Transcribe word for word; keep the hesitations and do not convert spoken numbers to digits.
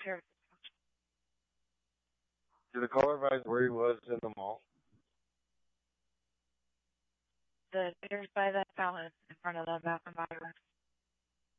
care of it. Did the caller advise where he was in the mall? The there's by that fountain in front of the Bath and Body Works.